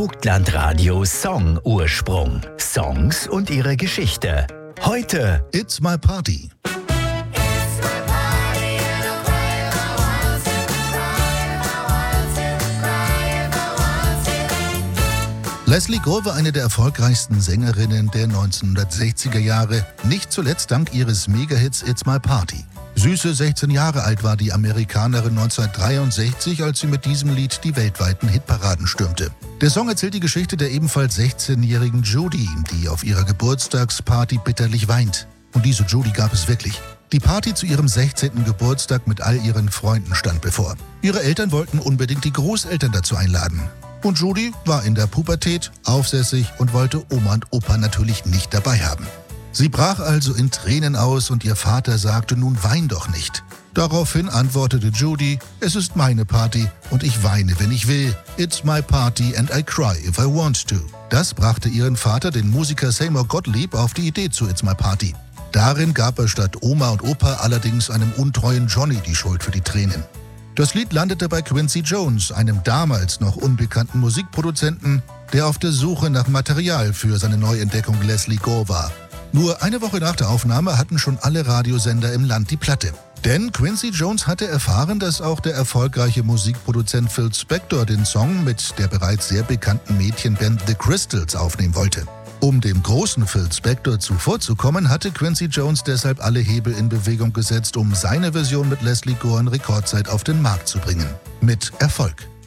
Vogtlandradio Song Ursprung. Songs und ihre Geschichte. Heute It's My Party. Lesley Gore war eine der erfolgreichsten Sängerinnen der 1960er Jahre, nicht zuletzt dank ihres Megahits It's My Party. Süße 16 Jahre alt war die Amerikanerin 1963, als sie mit diesem Lied die weltweiten Hitparaden stürmte. Der Song erzählt die Geschichte der ebenfalls 16-jährigen Judy, die auf ihrer Geburtstagsparty bitterlich weint. Und diese Judy gab es wirklich. Die Party zu ihrem 16. Geburtstag mit all ihren Freunden stand bevor. Ihre Eltern wollten unbedingt die Großeltern dazu einladen. Und Judy war in der Pubertät, aufsässig und wollte Oma und Opa natürlich nicht dabei haben. Sie brach also in Tränen aus und ihr Vater sagte, nun wein doch nicht. Daraufhin antwortete Judy, es ist meine Party und ich weine, wenn ich will. It's my party and I cry if I want to. Das brachte ihren Vater, den Musiker Seymour Gottlieb, auf die Idee zu It's my party. Darin gab er statt Oma und Opa allerdings einem untreuen Johnny die Schuld für die Tränen. Das Lied landete bei Quincy Jones, einem damals noch unbekannten Musikproduzenten, der auf der Suche nach Material für seine Neuentdeckung Lesley Gore war. Nur eine Woche nach der Aufnahme hatten schon alle Radiosender im Land die Platte. Denn Quincy Jones hatte erfahren, dass auch der erfolgreiche Musikproduzent Phil Spector den Song mit der bereits sehr bekannten Mädchenband The Crystals aufnehmen wollte. Um dem großen Phil Spector zuvorzukommen, hatte Quincy Jones deshalb alle Hebel in Bewegung gesetzt, um seine Version mit Lesley Gore in Rekordzeit auf den Markt zu bringen. Mit Erfolg.